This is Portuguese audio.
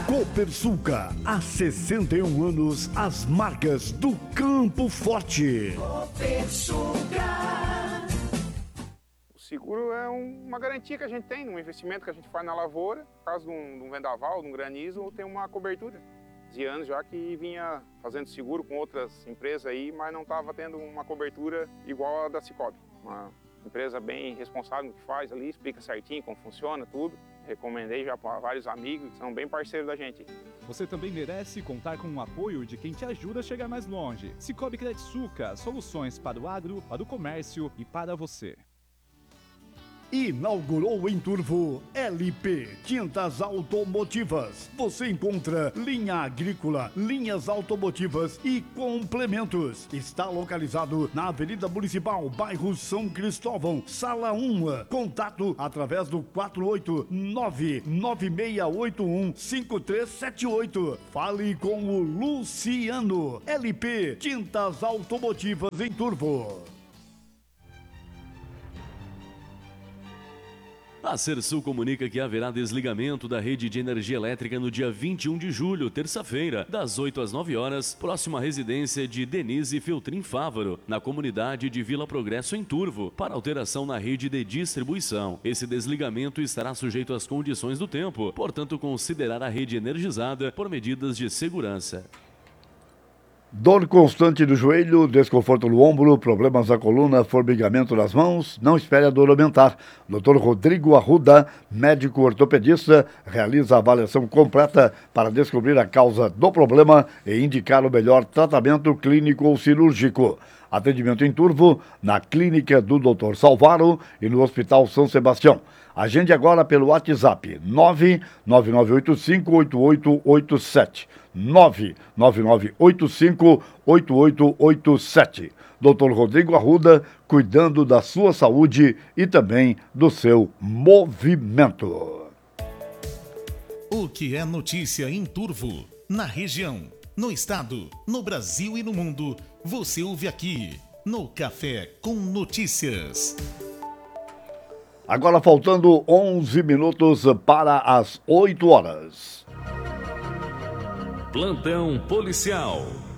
Copersucar, há 61 anos, as marcas do Campo Forte. Copersucar. O seguro é uma garantia que a gente tem, um investimento que a gente faz na lavoura. No caso de um vendaval, de um granizo, tem uma cobertura. Fazia anos já que vinha fazendo seguro com outras empresas aí, mas não estava tendo uma cobertura igual a da Cicobi. Uma empresa bem responsável no que faz ali, explica certinho como funciona tudo. Recomendei já para vários amigos, são bem parceiros da gente. Você também merece contar com o apoio de quem te ajuda a chegar mais longe. Cicobi Credsuca, soluções para o agro, para o comércio e para você. Inaugurou em Turvo LP Tintas Automotivas. Você encontra linha agrícola, linhas automotivas e complementos. Está localizado na Avenida Municipal, bairro São Cristóvão, Sala 1. Contato através do 489-9681-5378. Fale com o Luciano. LP Tintas Automotivas em Turvo. A Sersul comunica que haverá desligamento da rede de energia elétrica no dia 21 de julho, terça-feira, das 8 às 9 horas, próximo à residência de Denise Feltrin Fávaro, na comunidade de Vila Progresso, em Turvo, para alteração na rede de distribuição. Esse desligamento estará sujeito às condições do tempo, portanto, considerar a rede energizada por medidas de segurança. Dor constante do joelho, desconforto no ombro, problemas na coluna, formigamento nas mãos. Não espere a dor aumentar. Dr. Rodrigo Arruda, médico ortopedista, realiza a avaliação completa para descobrir a causa do problema e indicar o melhor tratamento clínico ou cirúrgico. Atendimento em Turvo, na clínica do Dr. Salvaro e no Hospital São Sebastião. Agende agora pelo WhatsApp 999858887. 999858887. Dr. Rodrigo Arruda, cuidando da sua saúde e também do seu movimento. O que é notícia em Turvo, na região, no estado, no Brasil e no mundo, você ouve aqui no Café com Notícias. Agora faltando 11 minutos para as 8 horas. Plantão policial.